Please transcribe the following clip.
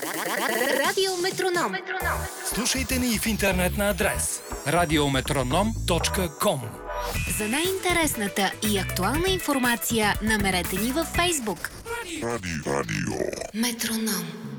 Радио Метроном. Слушайте ни в интернет на адрес radiometronom.com. За най-интересната и актуална информация намерете ни във Фейсбук. Радио. Метроном.